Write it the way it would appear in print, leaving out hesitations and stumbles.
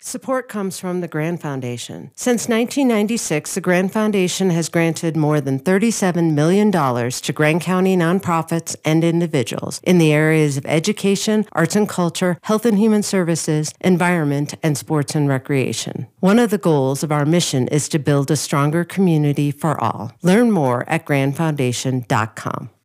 Support comes from the Grand Foundation. Since 1996, the Grand Foundation has granted more than $37 million to Grand County nonprofits and individuals in the areas of education, arts and culture, health and human services, environment, and sports and recreation. One of the goals of our mission is to build a stronger community for all. Learn more at grandfoundation.com.